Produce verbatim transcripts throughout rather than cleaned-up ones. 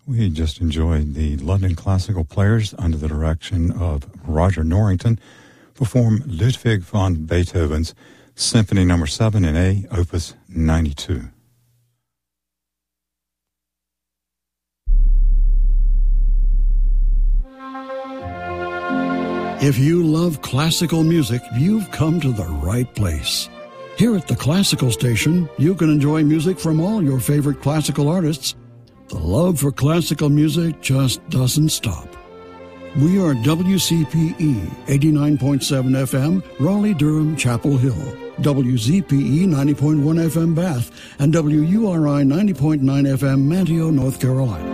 We just enjoyed the London Classical Players under the direction of Roger Norrington perform Ludwig van Beethoven's Symphony Number seven in A, Opus ninety-two. If you love classical music, you've come to the right place. Here at the Classical Station, you can enjoy music from all your favorite classical artists. The love for classical music just doesn't stop. We are W C P E eighty-nine point seven F M, Raleigh-Durham, Chapel Hill, W Z P E ninety point one F M, Bath, and W U R I ninety point nine F M, Manteo, North Carolina.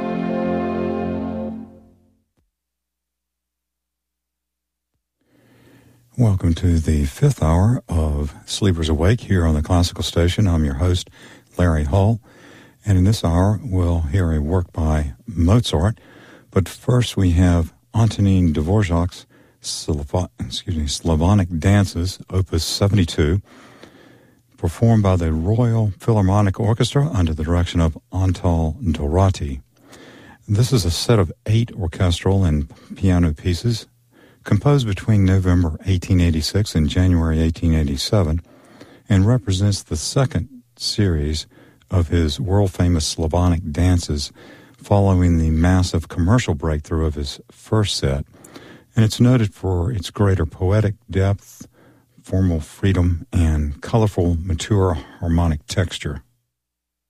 Welcome to the fifth hour of Sleepers Awake here on the Classical Station. I'm your host, Larry Hull. And in this hour, we'll hear a work by Mozart. But first, we have Antonin Dvorak's Slavo- excuse me, Slavonic Dances, Opus seventy-two, performed by the Royal Philharmonic Orchestra under the direction of Antal Dorati. This is a set of eight orchestral and piano pieces composed between November eighteen eighty-six and January eighteen eighty-seven, and represents the second series of his world-famous Slavonic dances following the massive commercial breakthrough of his first set. And it's noted for its greater poetic depth, formal freedom, and colorful, mature harmonic texture.